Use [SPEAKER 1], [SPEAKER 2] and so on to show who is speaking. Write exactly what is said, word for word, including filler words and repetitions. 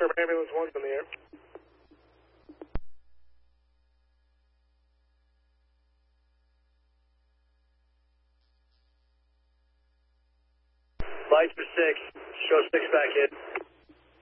[SPEAKER 1] confirm ambulance one's in the air.
[SPEAKER 2] Lights for six. Show six back in.